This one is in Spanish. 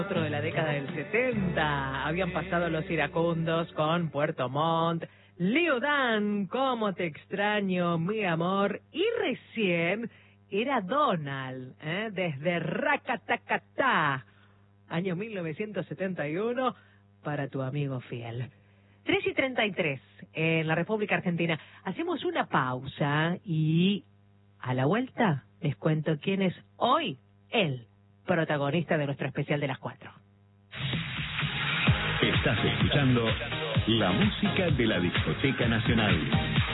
Otro de la década del 70. Habían pasado Los Iracundos con Puerto Montt, Leo Dan, Cómo te extraño, mi amor, y recién era Donald, desde Racatacatá, año 1971, para tu amigo fiel. 3:33 en la República Argentina. Hacemos una pausa y a la vuelta les cuento quién es hoy el protagonista de nuestro especial de las 4. Estás escuchando la música de la Discoteca Nacional.